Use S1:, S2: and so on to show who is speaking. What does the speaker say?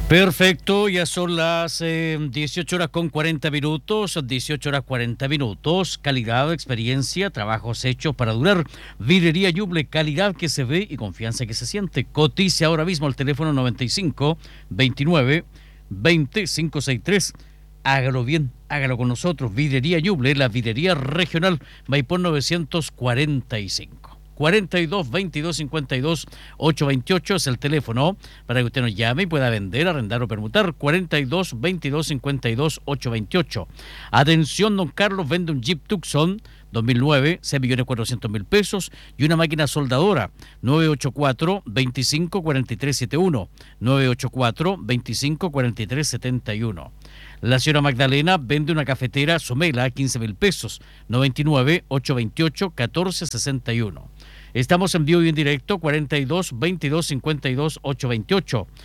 S1: Perfecto, ya son las 18 horas con 40 minutos, 18 horas 40 minutos, calidad, experiencia, trabajos hechos para durar, vidrería Yuble, calidad que se ve y confianza que se siente. Cotice ahora mismo al teléfono 95 29 20 563. Hágalo bien, hágalo con nosotros, vidrería Yuble, la vidrería regional Maipón 945. 42 22 52 828 es el teléfono para que usted nos llame y pueda vender, arrendar o permutar. 42 22 52 828. Atención, don Carlos vende un Jeep Tucson 2009, 6.400.000 pesos y una máquina soldadora. 984 25 43 71. 984 25 43 71. La señora Magdalena vende una cafetera Somela, 15.000 pesos. 99 828 14 61. Estamos en vivo y en directo, 42 22 52 828.